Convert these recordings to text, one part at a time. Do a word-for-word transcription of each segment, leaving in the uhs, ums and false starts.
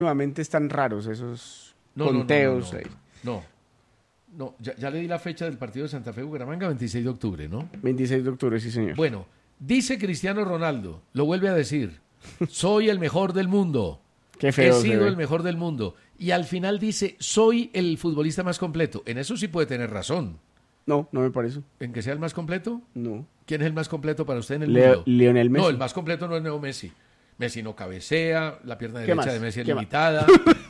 últimamente están raros esos No, conteos. no, no, no, no, no. No, ya, ya le di la fecha del partido de Santa Fe Bucaramanga, veintiséis de octubre, ¿no? veintiséis de octubre, sí, señor. Bueno, dice Cristiano Ronaldo, lo vuelve a decir, soy el mejor del mundo. Qué feo He se sido ve. el mejor del mundo. Y al final dice, soy el futbolista más completo. En eso sí puede tener razón. No, no me parece. ¿En que sea el más completo? No. ¿Quién es el más completo para usted en el Leo- mundo? Lionel Messi. No, el más completo no es Neo Messi. Messi no cabecea, la pierna ¿Qué derecha más? de Messi es ¿Qué más? limitada,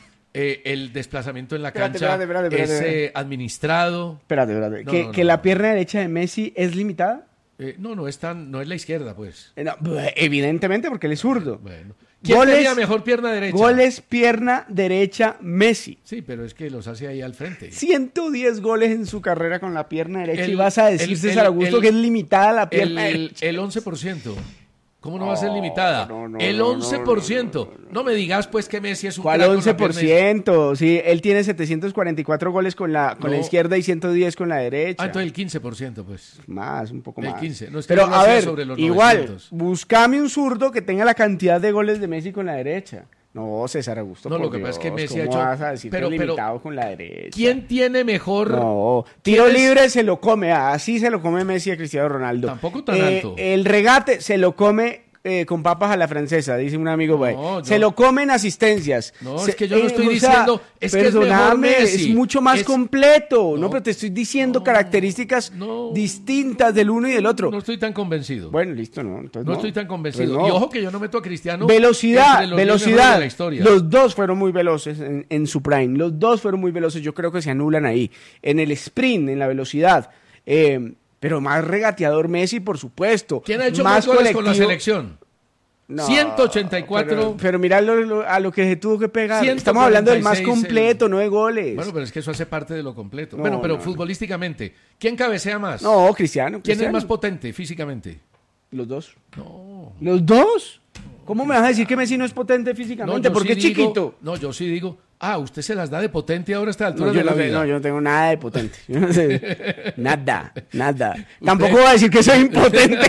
eh, el desplazamiento en la Espérate, cancha espérate, espérate, espérate, es espérate. eh, administrado. Espérate, espérate. No, ¿Que, no, que no, la no. pierna derecha de Messi es limitada? Eh, no, no es tan, no es la izquierda, pues. Eh, no, evidentemente, porque él es zurdo. Bueno. ¿Quién Goles- tenía mejor pierna derecha? Goles, pierna derecha, Messi. Sí, pero es que los hace ahí al frente. ciento diez goles en su carrera con la pierna derecha. El- y vas a decir, el- César el- Augusto, el- que es limitada la pierna El, derecha. el once por ciento. ¿Cómo no va a ser No, limitada? no, no, el no, once por ciento. No, me digas, pues, que Messi es un ¿Cuál crack con la once por pierna- ciento? Sí, él tiene setecientos cuarenta y cuatro goles con la, con la No. izquierda y ciento diez con la derecha. Ah, entonces el quince por ciento, pues. Más, un poco El más. quince. No, es que Pero yo lo a hacía ver, sobre los igual, novecientos. buscame un zurdo que tenga la cantidad de goles de Messi con la derecha. No, César Augusto, No, por lo que pasa es que Dios, Messi ha ¿cómo hecho- vas a decir pero- que es pero- limitado con la derecha? ¿Quién tiene mejor? No, tiro ¿Quién es- libre se lo come, así se lo come Messi a Cristiano Ronaldo. Tampoco tan Eh, alto. El regate se lo come eh, con papas a la francesa, dice un amigo. güey. No, Se yo- lo comen asistencias. No, Se- es que yo no estoy o sea, diciendo, es que es mejor perdóname, Messi. es mucho más Es- completo. No, No. pero te estoy diciendo No, características no. distintas del uno y del otro. No estoy tan convencido. Bueno, listo, no. Entonces no, no estoy tan convencido. Pues no. Y ojo que yo no meto a Cristiano. Velocidad, entre los diez mejores velocidad. de la historia. Los dos fueron muy veloces en, en su prime. Los dos fueron muy veloces. Yo creo que se anulan ahí. En el sprint, en la velocidad. Eh, pero más regateador Messi, por supuesto. ¿Quién ha hecho más, goles con la colectivo. selección? No, ciento ochenta y cuatro. Pero, pero mira lo- lo- a lo que se tuvo que pegar. ciento Estamos hablando del más cuarenta y seis, completo, no de goles. Bueno, pero es que eso hace parte de lo completo. No, bueno, pero no, no. futbolísticamente, ¿quién cabecea más? No, Cristiano. ¿Quién Cristiano. es más potente físicamente? Los dos. No. ¿Los dos? ¿Cómo me vas a decir que Messi no es potente No, físicamente? yo Porque sí es digo- chiquito. No, yo sí digo, ah, usted se las da de potente ahora a esta altura No, yo de la no, te- vida. no, yo no tengo nada de potente. Yo no sé. Nada, nada. Tampoco voy a decir que soy impotente.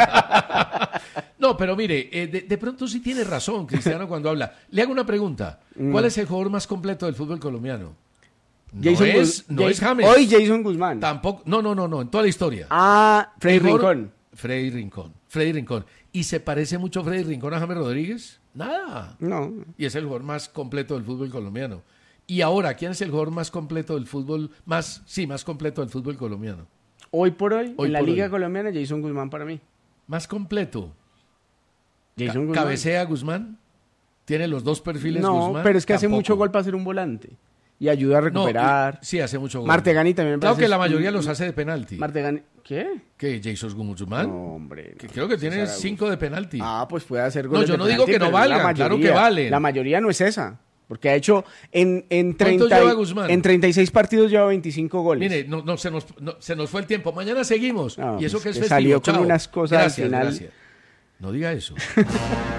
No, pero mire, eh, de, de pronto sí tiene razón Cristiano cuando habla. Le hago una pregunta. Mm. ¿Cuál es el jugador más completo del fútbol colombiano? No Jason es, Guz- no Jay- es James. Hoy Jason Guzmán. Tampoco. No, no, no, no. En toda la historia. Ah, Freddy El jugador- Rincón. Freddy Rincón. Freddy Rincón. ¿Y se parece mucho Freddy Rincón a James Rodríguez? Nada. No. Y es el jugador más completo del fútbol colombiano. Y ahora, ¿quién es el jugador más completo del fútbol? Más, sí, más completo del fútbol colombiano. Hoy por hoy, Hoy en la por Liga hoy. Colombiana, Jason Guzmán para mí. Más completo. Ca- Jason Guzmán. ¿Cabecea Guzmán? ¿Tiene los dos perfiles No, Guzmán? pero es que hace Tampoco. mucho gol para ser un volante. Y ayuda a No, recuperar. y- sí, hace mucho gol. Martegani también me Claro parece que la es- mayoría los hace de penalti. Martegani. ¿Qué? ¿Qué? ¿Jason Guzmán? No, hombre. Que no, creo que tiene César Augusto. cinco de penalti. Ah, pues puede hacer No, goles yo de no digo penalti, que no pero es la valgan, claro que mayoría. valen. La mayoría no es esa. Porque ha hecho en, en, ¿Cuánto treinta, lleva y- Guzmán? en treinta y seis partidos lleva veinticinco goles. Mire, no, no, se, nos, no, se nos fue el tiempo. Mañana seguimos. No, y eso pues que es que festivo. salió con Chao. unas cosas al Gracias, final. gracias. No diga eso.